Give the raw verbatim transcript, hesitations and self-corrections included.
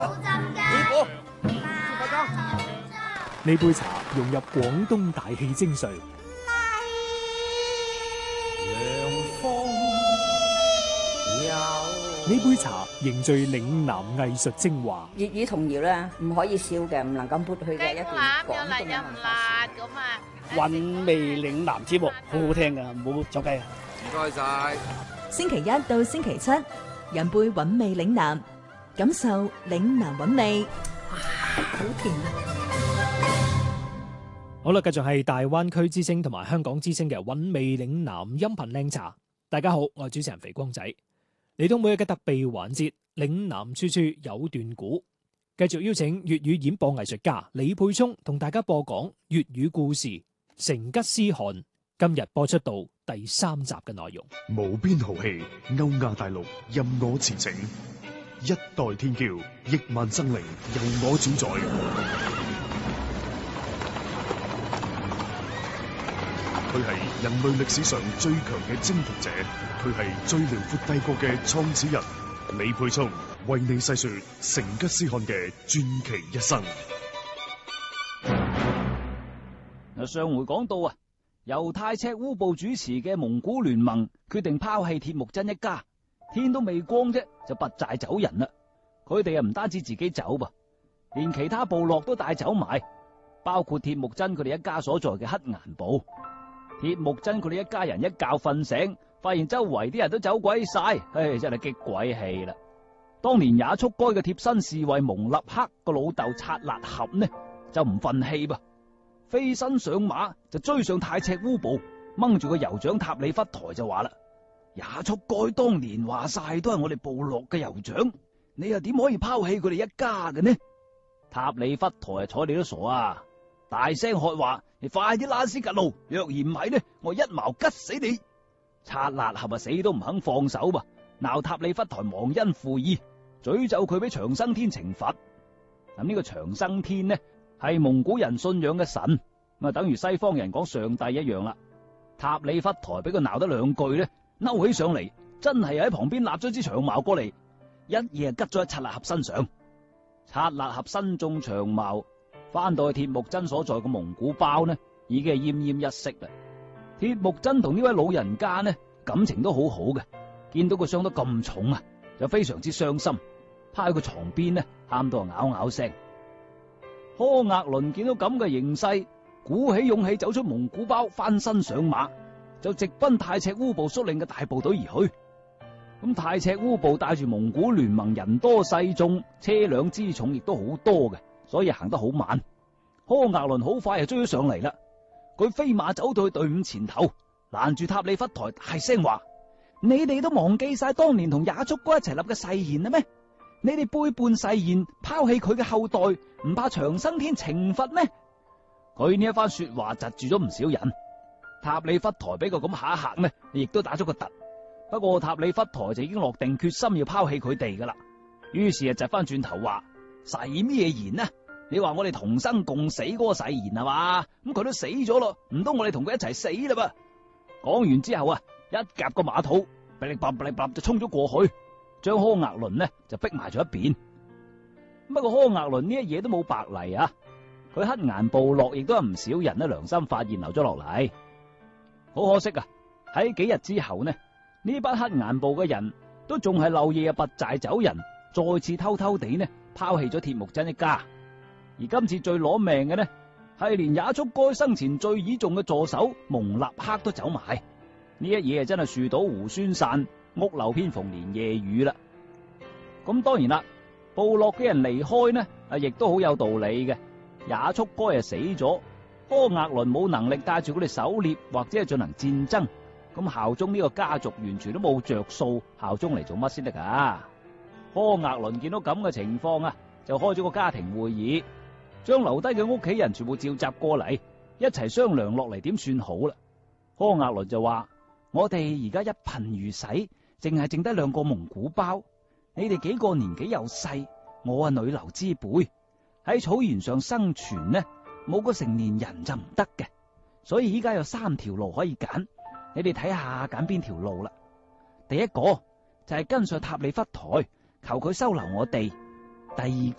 呢杯茶融入廣東大氣精髓，呢杯茶凝聚嶺南藝術精華。 粵語童謠咧，唔可以少嘅，唔能夠抹去嘅一段廣東嘅文化。 咁啊！ 韻味嶺南節目好好聽噶，唔好走雞啊！ 唔該晒。 星期一到星期七，飲杯韻味嶺南，感受嶺南韻味。 哇，好甜啊！ 好啦，繼續係大灣區之聲同埋香港之聲嘅韻味嶺南音頻靚茶。大家好，我係主持人肥光仔。嚟到每日嘅特備環節，嶺南處處有段古，繼續邀請粵語演播藝術家李沛聰同大家播講粵語故事《成吉思汗》。今日播出到第三集嘅內容。 無邊豪氣，歐亞大陸任我馳騁，一代天驕，億萬生靈由我主宰。佢係人類歷史上最強嘅征服者，佢係最遼闊帝國嘅創始人。李沛聰為你細說成吉思汗嘅傳奇一生。 嗱，上回講到啊，由太赤烏部主持嘅蒙古聯盟決定拋棄鐵木真一家，天都未光啫，就拔寨走人啦。佢哋啊唔單止自己走噃，連其他部落都帶走埋，包括鐵木真佢哋一家所在嘅黑岩部。鐵木真佢哋一家人一覺瞓醒，發現周圍啲人都走鬼晒，唉，真係激鬼氣啦！當年也速該嘅貼身侍衛蒙立克個老豆察剌合呢，就唔忿氣噃，飛身上馬就追上太赤烏部，掹住個酋長塔里忽台就話啦：也速該當年話晒都係我哋部落嘅酋長，你又點可以拋棄佢哋一家嘅呢？塔里忽台啊，睬你都傻啊！大聲喝話：你快啲拉斯格路，若然唔係呢，我一矛吉死你！察剌合啊，死都唔肯放手噃，鬧塔里忽台忘恩負義，詛咒佢俾長生天懲罰。咁呢個長生天呢，係蒙古人信仰嘅神，咁啊等於西方人講上帝一樣啦。塔里忽台俾佢鬧得兩句呢，嬲起上嚟，真係喺旁邊立咗支長矛過嚟，一嘢吉咗喺察剌合身上。察剌合身中長矛，翻到去鐵木真所在嘅蒙古包呢，已經係奄奄一息啦。鐵木真同呢位老人家呢，感情都好好嘅，見到佢傷得咁重啊，就非常之傷心，趴喺佢床邊呢，喊到咬咬聲。柯額倫見到咁嘅形勢，鼓起勇氣走出蒙古包，翻身上馬，就直奔太赤烏部率領嘅大部隊而去。咁太赤烏部帶住蒙古聯盟人多勢眾，車輛輜重亦都好多嘅，所以行得好慢。柯額倫好快就追咗上嚟啦，佢飛馬走到去隊伍前頭，攔住塔里忽台，大聲話：你哋都忘記晒當年同也速該一齊立嘅誓言啦咩？你哋背叛誓言，拋棄佢嘅後代，唔怕長生天懲罰咩？佢呢一番說話窒住咗唔少人。塔里忽台俾佢咁嚇一嚇呢，亦都打咗個突。不過塔里忽台就已經落定決心要拋棄佢哋噶啦，於是就窒翻轉頭話：誓咩言啊？你話我哋同生共死嗰個誓言係嘛？咁佢都死咗咯，唔通我哋同佢一齊死啦噃？講完之後啊，一夾個馬肚，噼里啪啦噼里啪啦就衝咗過去，將柯額倫呢就逼埋咗一邊。不過柯額倫呢一嘢都冇白嚟啊！佢黑岩部落亦都有唔少人呢良心發現留咗落嚟。好可惜啊！喺幾日之後呢，呢班黑岩部嘅人都仲係漏夜啊拔寨走人，再次偷偷地呢拋棄咗鐵木真一家。而今次最攞命嘅呢，係連也速該生前最倚重嘅助手蒙立克都走埋。呢一嘢啊，真係樹倒猢猻散，屋漏偏逢連夜雨啦。咁當然啦，部落嘅人離開呢，啊亦都好有道理嘅。也速該啊死咗，柯額倫冇能力帶住佢哋狩獵或者係進行戰爭，咁效忠呢個家族完全都冇着數，效忠嚟做乜先得噶？柯額倫見到咁嘅情況啊，就開咗個家庭會議，將留低嘅屋企人全部召集過嚟，一齊商量落嚟點算好啦。柯額倫就話：我哋而家一貧如洗，淨係剩低兩個蒙古包，你哋幾個年紀又細，我啊女流之輩，喺草原上生存呢，冇個成年人就唔得嘅，所以依家有三條路可以揀，你哋睇下揀邊條路啦。第一個就係跟上塔里忽台，求佢收留我哋。 第二